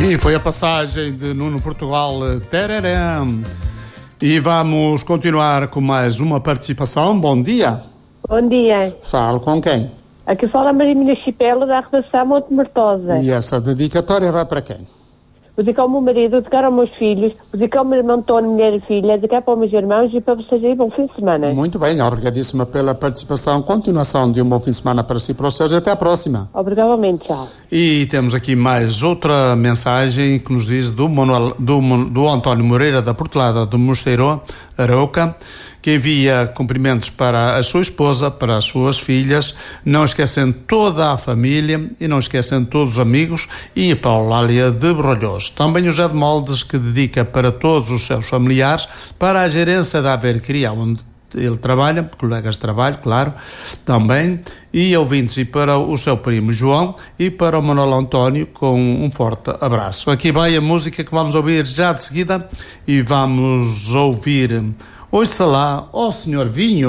E foi a passagem de Nuno Portugal, Tararam. E vamos continuar com mais uma participação. Bom dia. Bom dia. Falo com quem? Aqui fala a Maria Chipela da Arredação Monte Mortosa. E essa dedicatória vai para quem? Vou dedicar ao meu marido, vou dedicar aos meus filhos, vou dedicar ao meu irmão António, mulher e filha, dedicar para os meus irmãos e para vocês aí, bom fim de semana. Muito bem, obrigadíssima pela participação. Continuação de um bom fim de semana para si e para os seus. Até à próxima. Obrigadamente, tchau. E temos aqui mais outra mensagem que nos diz do António Moreira da Portelada do Mosteiro, Arouca, que envia cumprimentos para a sua esposa, para as suas filhas, não esquecendo toda a família e não esquecendo todos os amigos, e para a Eulália de Brolhos. Também o José de Moldes, que dedica para todos os seus familiares, para a gerência da Avercria, onde ele trabalha, colegas de trabalho, claro, também, e ouvintes, e para o seu primo João e para o Manuel António, com um forte abraço. Aqui vai a música que vamos ouvir já de seguida, e vamos ouvir Ouça lá, ó Senhor Vinho.